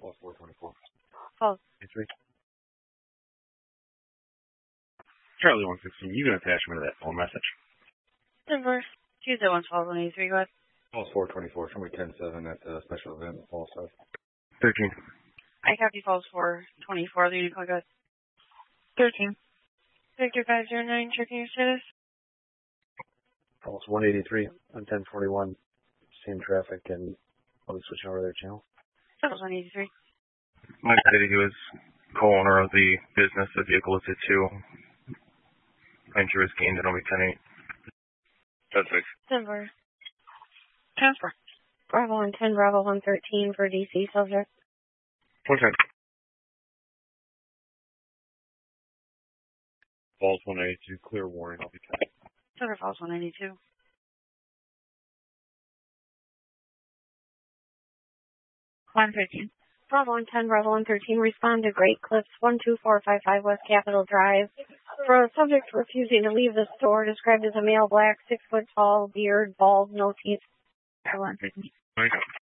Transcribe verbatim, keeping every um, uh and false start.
Falls four twenty-four. Falls. three. Charlie one sixteen, you can attach me to that phone message. Denver. Tuesday one Falls one eighty-three, go ahead. Falls four twenty-four, somebody ten seven at the special event, Falls South. thirteen. I copy Falls four twenty-four, the unit call, go ahead. thirteen. Victor five zero nine, checking your status. Falls one eighty-three on ten forty-one. Same traffic, and I'll be switching over their channel. Falls one eighty-three. Mike City, who is co-owner of the business the vehicle is to. Entry is gained, and it'll be ten eight. ten six. Denver. Transfer. Bravo one ten, Bravo one thirteen for D C subject. one ten. Falls one eighty-two, clear warning, I'll be ten. Denver Falls one eighty-two. one thirteen. Bravo one ten, Bravo one thirteen, respond to Great Clips one two four five five West Capitol Drive. For a subject refusing to leave the store, described as a male, black, six foot tall, beard, bald, no teeth. one thirteen. Mike.